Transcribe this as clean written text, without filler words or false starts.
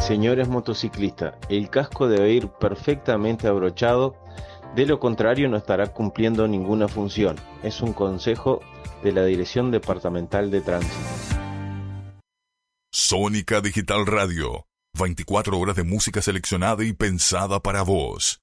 Señores motociclistas, el casco debe ir perfectamente abrochado, de lo contrario no estará cumpliendo ninguna función. Es un consejo de la Dirección Departamental de Tránsito. Sónica Digital Radio, 24 horas de música seleccionada y pensada para vos.